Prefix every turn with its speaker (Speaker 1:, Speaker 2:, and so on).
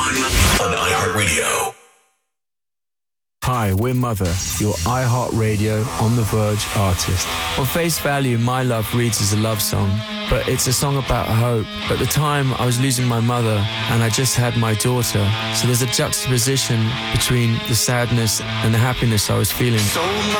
Speaker 1: on iHeartRadio.
Speaker 2: Hi, we're Mother, your iHeartRadio On The Verge artist. On face value, My Love reads as a love song, but it's a song about hope. At the time, I was losing my mother, and I just had my daughter, so there's a juxtaposition between the sadness and the happiness I was feeling.
Speaker 1: Sold